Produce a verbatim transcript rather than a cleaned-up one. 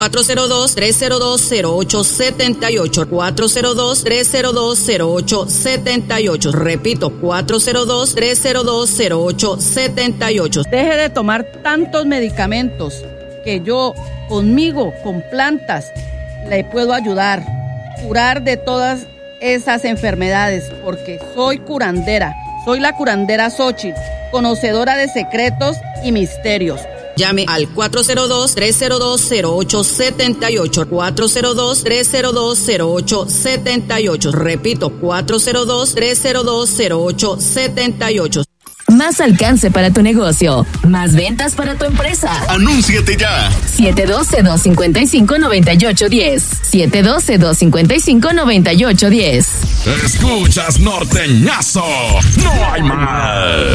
cuatro cero dos, tres cero dos, cero ocho siete ocho, cuatro cero dos, tres cero dos, cero ocho siete ocho. Repito, cuatro cero dos, tres cero dos, cero ocho siete ocho. Deje de tomar tantos medicamentos que yo conmigo, con plantas, le puedo ayudar, curar de todas esas enfermedades, porque soy curandera, soy la curandera Xochitl, conocedora de secretos y misterios. Llame al cuatro cero dos, tres cero dos, cero ocho siete ocho, cuatro cero dos, tres cero dos, cero ocho siete ocho. Repito, cuatro cero dos, tres cero dos, cero ocho siete ocho. Más alcance para tu negocio, más ventas para tu empresa. Anúnciate ya. siete uno dos, dos cinco cinco, nueve ocho uno cero. siete uno dos, dos cinco cinco, nueve ocho uno cero. Escuchas Norteñazo. No hay más.